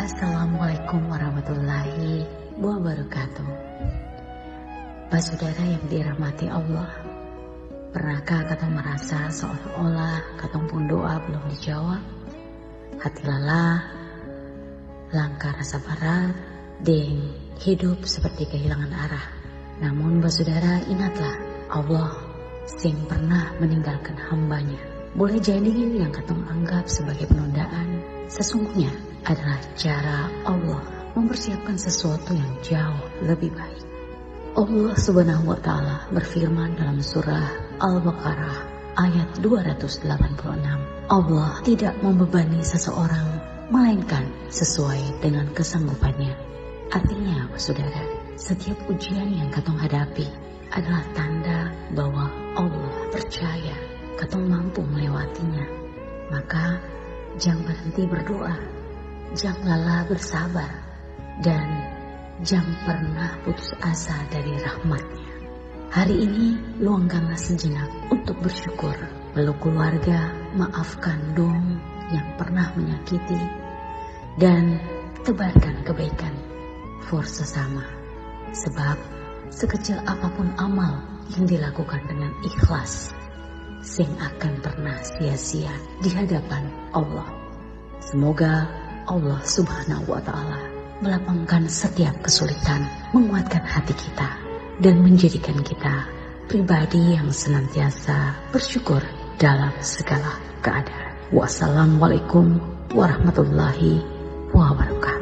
Assalamualaikum warahmatullahi wabarakatuh. Pak saudara yang dirahmati Allah, pernahkah katong merasa seolah-olah katong pun doa belum dijawab? Hati lelah, langkah rasa berat, deng hidup seperti kehilangan arah. Namun Pak saudara, ingatlah Allah sing pernah meninggalkan hambanya. Boleh jadi yang katong anggap sebagai penundaan, sesungguhnya adalah cara Allah mempersiapkan sesuatu yang jauh lebih baik. Allah Subhanahu wa Ta'ala berfirman dalam surah Al-Baqarah ayat 286. Allah tidak membebani seseorang melainkan sesuai dengan kesanggupannya. Artinya, saudara, setiap ujian yang katong hadapi adalah tanda bahwa Allah percaya katong mampu melewatinya. Maka jangan berhenti berdoa, jangan lelah bersabar, dan jangan pernah putus asa dari rahmat-Nya. Hari ini luangkanlah sejenak untuk bersyukur. Peluk keluarga, maafkan dong yang pernah menyakiti, dan tebarkan kebaikan for sesama. Sebab sekecil apapun amal yang dilakukan dengan ikhlas, sing akan pernah sia-sia di hadapan Allah. Semoga Allah Subhanahu wa Ta'ala melapangkan setiap kesulitan, menguatkan hati kita, dan menjadikan kita pribadi yang senantiasa bersyukur dalam segala keadaan. Wassalamualaikum warahmatullahi wabarakatuh.